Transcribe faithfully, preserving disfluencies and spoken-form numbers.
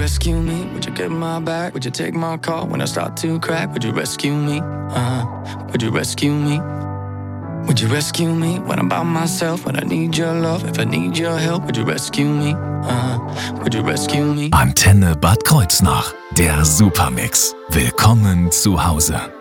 rescue me? Would you get my back? Would you take my call when I start to crack? Would you rescue me? Uh, would you rescue me? Would you rescue me when I'm by myself? When I need your love, if I need your help, would you rescue me? Uh, would you rescue me? Antenne Bad Kreuznach, der Supermix. Willkommen zu Hause.